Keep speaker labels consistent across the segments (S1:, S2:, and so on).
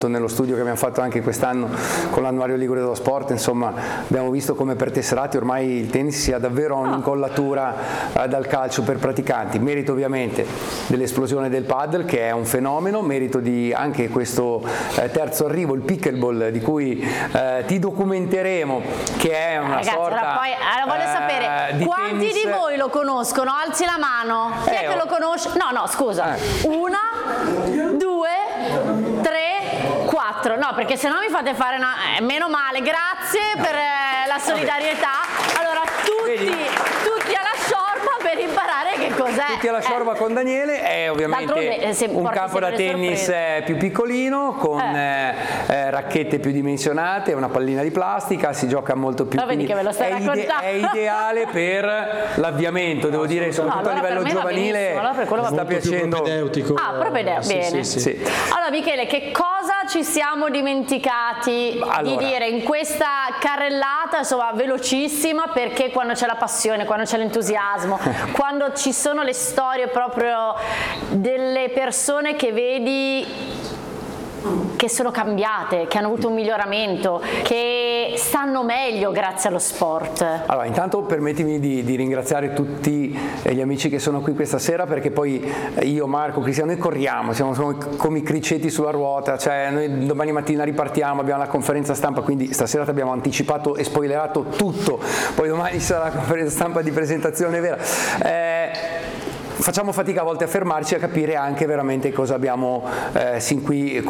S1: nello studio che abbiamo fatto anche quest'anno con l'annuario Ligure dello Sport, insomma abbiamo visto come per tesserati ormai il tennis sia davvero un'incollatura dal calcio per praticanti. Merito ovviamente dell'esplosione del paddle, che è un fenomeno, merito di anche questo terzo arrivo, il pickleball, di cui ti documenteremo, che è una sorta
S2: voglio sapere
S1: di
S2: quanti
S1: tennis.
S2: di voi lo conoscono? Alzi la mano. Chi è che lo conosce? No, scusa. 1, 2, 3, 4. No, perché se no mi fate fare una... meno male, grazie per la solidarietà. Allora, tutti alla sciorba per imparare che cos'è.
S1: Tutti alla sciorba con Daniele, è ovviamente un campo da tennis più piccolino, con racchette più dimensionate, una pallina di plastica, si gioca molto più.
S2: Vedi che ve lo stai raccontando.
S1: È ideale per l'avviamento, devo dire, soprattutto a livello giovanile.
S2: Allora
S1: sta piacendo.
S3: Propedeutico.
S2: Propedeutico, bene.
S1: Sì.
S2: Allora Michele, che cosa ci siamo dimenticati di dire in questa carrellata, insomma, velocissima, perché quando c'è la passione, quando c'è l'entusiasmo, quando ci sono le storie proprio delle persone che vedi che sono cambiate, che hanno avuto un miglioramento, che stanno meglio grazie allo sport.
S1: Allora, intanto permettimi di ringraziare tutti gli amici che sono qui questa sera, perché poi io, Marco, Cristiano, noi corriamo, siamo come i criceti sulla ruota, cioè noi domani mattina ripartiamo, abbiamo la conferenza stampa, quindi stasera ti abbiamo anticipato e spoilerato tutto, poi domani sarà la conferenza stampa di presentazione vera. Facciamo fatica a volte a fermarci a capire anche veramente cosa abbiamo sin qui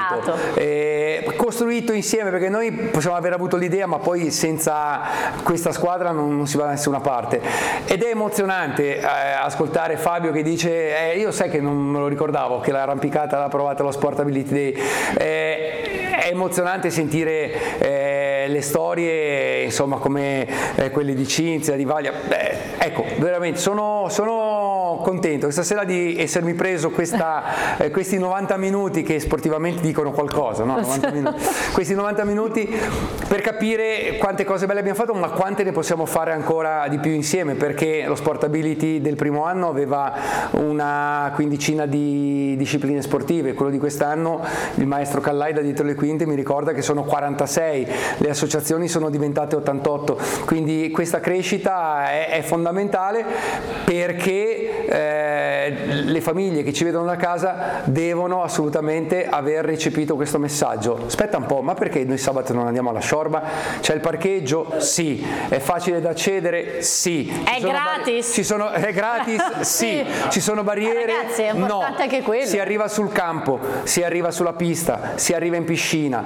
S1: costruito insieme, perché noi possiamo aver avuto l'idea, ma poi senza questa squadra non si va da nessuna parte, ed è emozionante ascoltare Fabio che dice io sai che non me lo ricordavo che l'arrampicata l'ha provata allo Sportability Day. È emozionante sentire le storie, insomma, come quelle di Cinzia, di Vaglia. Ecco, veramente sono contento questa sera di essermi preso questi 90 minuti che sportivamente dicono qualcosa, no? 90 minuti. Questi 90 minuti per capire quante cose belle abbiamo fatto, ma quante ne possiamo fare ancora di più insieme, perché lo Sportability del primo anno aveva una quindicina di discipline sportive, quello di quest'anno il maestro Callai da dietro le quinte mi ricorda che sono 46, le associazioni sono diventate 88, quindi questa crescita è fondamentale, perché le famiglie che ci vedono da casa devono assolutamente aver recepito questo messaggio. Aspetta un po', ma perché noi sabato non andiamo alla Sciorba? C'è il parcheggio? Sì. È facile da accedere? Sì.
S2: È gratis?
S1: È gratis? Sì. Ci sono barriere?
S2: Ragazzi, è importante
S1: no.
S2: Anche quello.
S1: Si arriva sul campo, si arriva sulla pista, si arriva in piscina,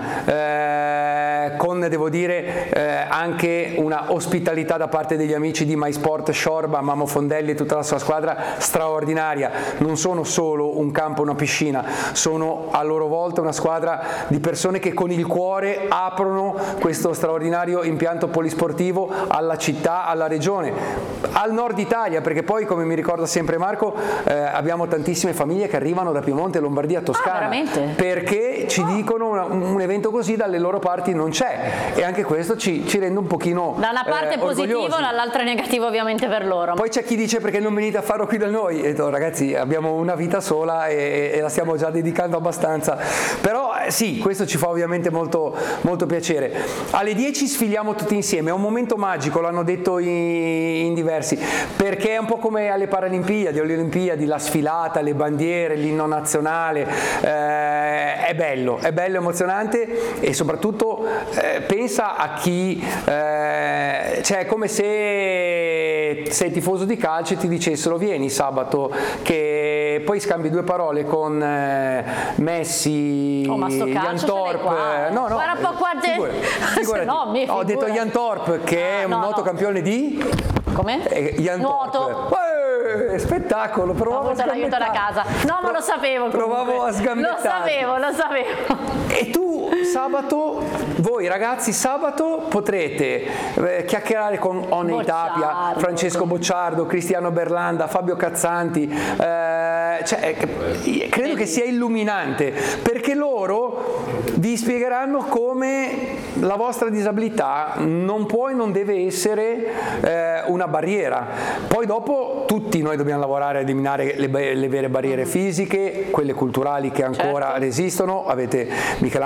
S1: con, devo dire, anche una ospitalità da parte degli amici di MySport Sciorba, Mamo Fondelli e tutta la sua squadra straordinaria. Non sono solo un campo e una piscina, sono a loro volta una squadra di persone che con il cuore aprono questo straordinario impianto polisportivo alla città, alla regione, al nord Italia, perché poi, come mi ricorda sempre Marco, abbiamo tantissime famiglie che arrivano da Piemonte, Lombardia, Toscana, perché ci dicono un evento così dalle loro parti non c'è, e anche questo ci rende un pochino
S2: da una parte positivo, dall'altra negativo ovviamente per loro.
S1: Poi c'è chi dice perché non venite a farlo qui da noi, e ragazzi, abbiamo una vita sola e la stiamo già dedicando abbastanza, però sì, questo ci fa ovviamente molto, molto piacere. Alle 10 sfiliamo tutti insieme, è un momento magico, l'hanno detto in diversi, perché è un po' come alle Paralimpiadi, alle Olimpiadi, la sfilata, le bandiere, l'inno nazionale, è bello, emozionante, e soprattutto pensa a chi, cioè è come se sei tifoso di calcio e ti dicessero vieni sabato, che poi scambi due parole con Messi, Jan Torp,
S2: guarda un po'
S1: figurati. Ho detto Jan Torp, che è un noto campione di
S2: nuoto.
S1: Spettacolo, provavo a
S2: l'aiuto da casa. No, ma lo sapevo.
S1: Provavo a sgambettare.
S2: Lo sapevo.
S1: E tu sabato, voi ragazzi, sabato potrete chiacchierare con Oney Tapia, Francesco Bocciardo, Cristiano Berlanda, Fabio Cazzanti, credo che sia illuminante, perché loro vi spiegheranno come la vostra disabilità non può e non deve essere una barriera. Poi dopo tutti noi dobbiamo lavorare a eliminare le vere barriere fisiche, quelle culturali che ancora resistono. Avete Michelangelo